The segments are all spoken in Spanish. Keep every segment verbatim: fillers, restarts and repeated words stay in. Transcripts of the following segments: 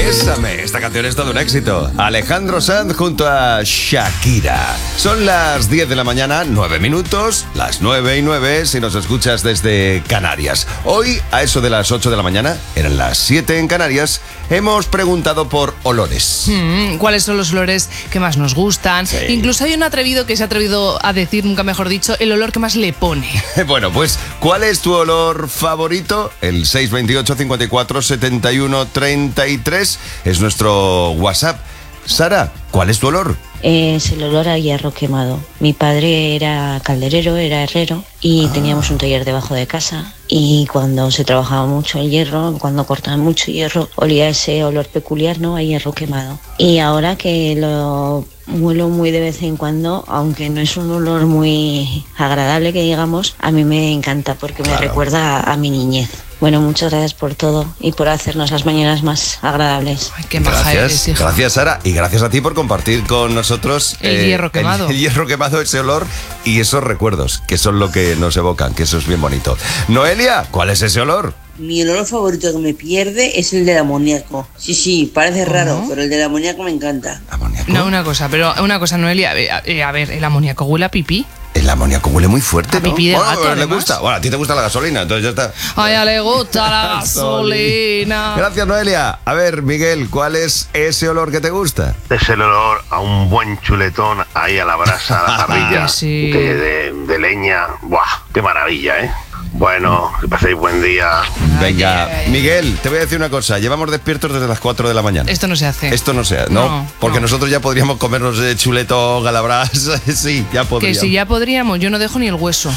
Bésame, esta canción es todo un éxito. Alejandro Sanz junto a Shakira. Son las diez de la mañana, nueve minutos, las nueve y nueve si nos escuchas desde Canarias. Hoy, a eso de las ocho de la mañana, eran las siete en Canarias, hemos preguntado por olores. Mm, ¿Cuáles son los olores que más nos gustan? Sí. Incluso hay un atrevido que se ha atrevido a decir, nunca mejor dicho, el olor que más le pone. Bueno, pues, ¿cuál es tu olor favorito? El seis veintiocho, cincuenta y cuatro, setenta y uno, treinta y tres es nuestro WhatsApp. Sara, ¿cuál es tu olor? Es el olor a hierro quemado. Mi padre era calderero, era herrero y ah. teníamos un taller debajo de casa, y cuando se trabajaba mucho el hierro, cuando cortaban mucho hierro, olía ese olor peculiar, ¿no?, a hierro quemado. Y ahora que lo huelo muy de vez en cuando, aunque no es un olor muy agradable que digamos, a mí me encanta porque claro. me recuerda a, a mi niñez. Bueno, muchas gracias por todo y por hacernos las mañanas más agradables. Ay, qué maja eres, hija. Gracias, Sara, y gracias a ti por compartir con nosotros el eh, hierro quemado. El, el hierro quemado, ese olor y esos recuerdos, que son lo que nos evocan, que eso es bien bonito. Noelia, ¿cuál es ese olor? Mi olor favorito que me pierde es el del amoníaco. Sí, sí, parece ¿Cómo? raro, pero el del amoníaco me encanta. ¿Amoníaco? No, una cosa, pero una cosa, Noelia, a, a ver, ¿el amoníaco huele a pipí? El amoníaco huele muy fuerte, a ¿no? pipí de bueno, gato, le además. gusta. Bueno, a ti te gusta la gasolina, entonces ya está. A ella le gusta la gasolina. Gracias, Noelia. A ver, Miguel, ¿cuál es ese olor que te gusta? Es el olor a un buen chuletón ahí a la brasa, a la parrilla sí. de, de, de leña. ¡Buah! ¡Qué maravilla, eh! Bueno, que paséis buen día. Venga, ay, ay. Miguel, te voy a decir una cosa. Llevamos despiertos desde las cuatro de la mañana. Esto no se hace. Esto no se hace, ¿no? No, Porque no. nosotros ya podríamos comernos de chuleto, galabras. Sí, ya podríamos. Que si ya podríamos, yo no dejo ni el hueso.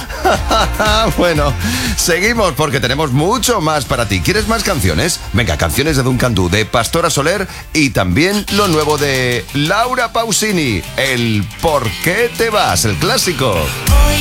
Bueno, seguimos porque tenemos mucho más para ti. ¿Quieres más canciones? Venga, canciones de Duncan Du, de Pastora Soler y también lo nuevo de Laura Pausini, el ¿Por qué te vas? El clásico. Hoy